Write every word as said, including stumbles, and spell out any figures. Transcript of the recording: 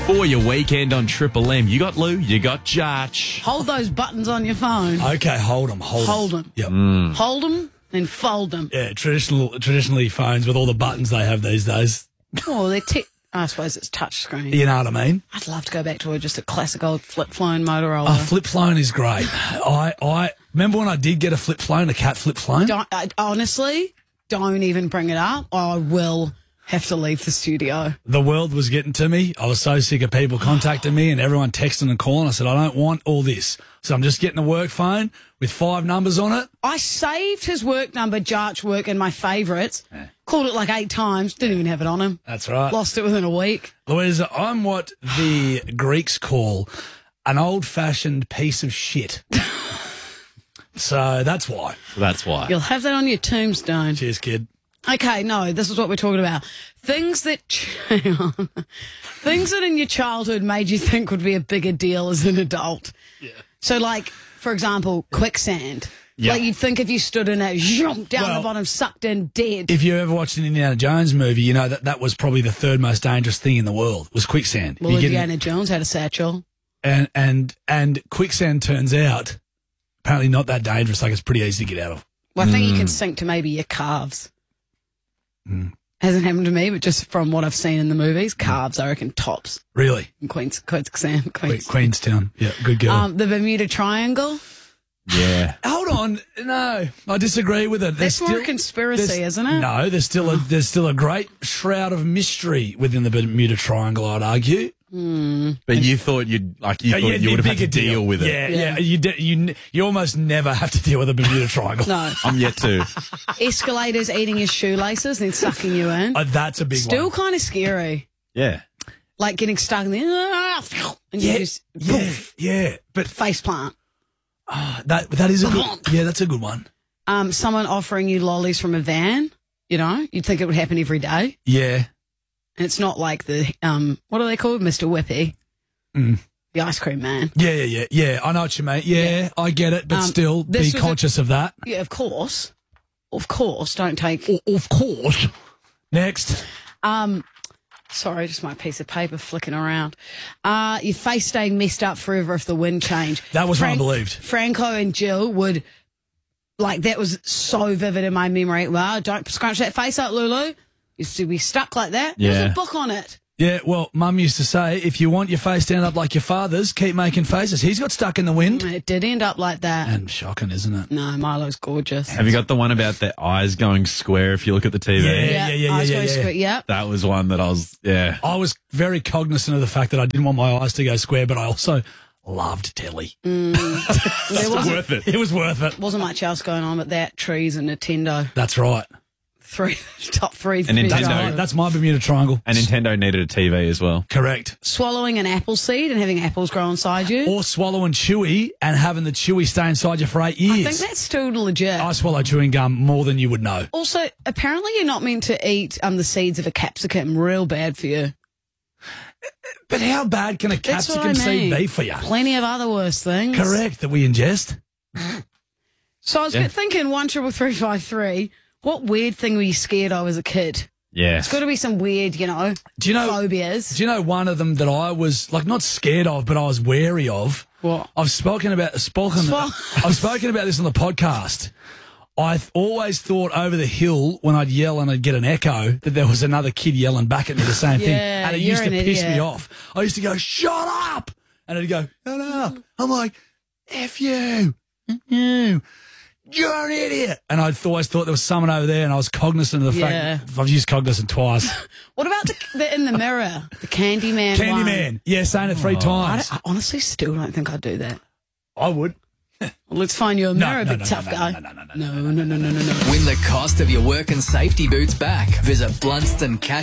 For your weekend on Triple M, you got Lou, you got Jarch. Hold those buttons on your phone. Okay, hold them, hold them. Hold them. Yep. Mm. Hold them, then fold them. Yeah, traditional, traditionally phones with all the buttons they have these days. Oh, they're te- I suppose it's touch screen. You know what I mean? I'd love to go back to a, just a classic old flip phone Motorola. A flip phone is great. I, I remember when I did get a flip phone, a cat flip phone. Don't, I, honestly, don't even bring it up. I will have to leave the studio. The world was getting to me. I was so sick of people contacting me and everyone texting and calling. I said, I don't want all this. So I'm just getting a work phone with five numbers on it. I saved his work number, Jarch Work, in my favourites. Yeah. Called it like eight times. Didn't even have it on him. That's right. Lost it within a week. Louisa, I'm what the Greeks call an old-fashioned piece of shit. So that's why. That's why. You'll have that on your tombstone. Cheers, kid. Okay, no, this is what we're talking about. Things that, hang on, things that in your childhood made you think would be a bigger deal as an adult. Yeah. So, like, for example, quicksand. Yeah. Like, you'd think if you stood in it, zoom, down Well, the bottom, sucked in, dead. If you ever watched an Indiana Jones movie, you know that that was probably the third most dangerous thing in the world, was quicksand. Well, You get Indiana in- Jones had a satchel. and, and, and quicksand turns out apparently not that dangerous, like it's pretty easy to get out of. Well, I think you can sink to maybe your calves. Mm. Hasn't happened to me, but just from what I've seen in the movies, calves, I reckon, tops. Really? In Queens, quicksand, Que- Queens. Queenstown. Yeah, good girl. Um, the Bermuda Triangle. Yeah. Hold on. No, I disagree with it. That's There's more still- conspiracy, there's- isn't it? No, there's still a there's still a great shroud of mystery within the Bermuda Triangle, I'd argue. But you thought you'd, like, you Uh, thought yeah, you would have had to bigger deal with it. Yeah, Yeah. yeah. You, de- you n- you almost never have to deal with the Bermuda Triangle. No. I'm yet to. Escalators eating your shoelaces and then sucking you in. Uh, that's a big Still one. kind of scary. Yeah. Like getting stuck in there and you Yeah, just yeah, poof, yeah. But face plant. that that is a good. Yeah, that's a good one. Um, someone offering you lollies from a van. You know, you'd think it would happen every day. Yeah. And it's not like the, um, what are they called? Mister Whippy. Mm. The ice cream man. Yeah, yeah, yeah, yeah. I know what you mean. Yeah, Yeah. I get it, but Um, still this be was a- conscious of that. Yeah, of course. Of course. Don't take. Of course. Next. Um, sorry, just my piece of paper flicking around. Uh, your face staying messed up forever if the wind changed. That was Frank- what I believed. Franco and Jill would, like, that was so vivid in my memory. Well, don't scrunch that face up, Lulu. Used to be stuck like that. Yeah. There's a book on it. Yeah, well, Mum used to say, if you want your face to end up like your father's, keep making faces. He's got stuck in the wind. It did end up like that. And shocking, isn't it? No, Milo's gorgeous. Have you got the one about the eyes going square if you look at the T V? Yeah, yeah, yeah, I was yeah, going yeah. square- Yep. That was one that I was, yeah. I was very cognizant of the fact that I didn't want my eyes to go square, but I also loved telly. There wasn't, Worth it. It was worth it. wasn't much else going on but that, trees and Nintendo. That's right. Three, top three. And things Nintendo. going That's, on. that's my Bermuda Triangle. And Nintendo needed a T V as well. Correct. Swallowing an apple seed and having apples grow inside you. Or swallowing chewy and having the chewy stay inside you for eight years. I think that's still legit. I swallow chewing gum more than you would know. Also, apparently you're not meant to eat um, the seeds of a capsicum. Real bad for you. But how bad can a That's what capsicum I seed mean. be for you? Plenty of other worse things. Correct, that we ingest. So I was Yeah. thinking one triple three five three. What weird thing were you scared of as a kid? Yeah. It's got to be some weird, you know, Do you know? phobias. Do you know one of them that I was like not scared of, but I was wary of? What? I've spoken about spoken. Spo- I've spoken about this on the podcast. I th- always thought over the hill when I'd yell and I'd get an echo that there was another kid yelling back at me the same thing, Yeah, and it you're used to an piss me idiot. off. I used to go, "Shut up!" and it'd go, "Shut up." I'm like, "F you, you, you're an idiot." And I always thought there was someone over there, and I was cognizant of the Yeah. fact I've used cognizant twice. What about the, the in the mirror, the Candyman one? Candyman, yeah, saying it three I, times. don't- I honestly still don't think I'd do that. I would. Well, let's find you a mirror, no, big no, tough no, no, guy. no, no, no, no, no, no, no, no, no, no. Win the cost of your work and safety boots back. Visit Blunston Cash.